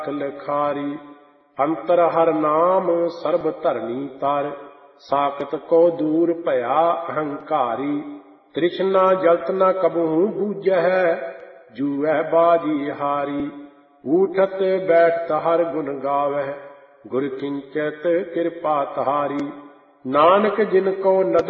ਲਖਾਰੀ। ਅੰਤਰ ਹਰ ਨਾਮ ਸਰਬ ਧਰਨੀ ਤਰ, ਸਾਕਤ ਕੋ ਦੂਰ ਭਇਆ ਅਹੰਕਾਰੀ। ਤ੍ਰਿਸ਼ਨਾ ਜਲਤ ਨ ਕਬਹੂ ਬੂਝੈ, ਜੂਐ ਬਾਜੀ ਹਾਰੀ। ਊਠਤ ਬੈਠਤ ਹਰ ਗੁਣ ਗਾਵਹਿ, ਗੁਰ ਕਿੰਚਤ ਕਿਰਪਾ ਤਹਾਰੀ। ਨਾਨਕ ਜਿਨ ਕੋ ਨਦਰ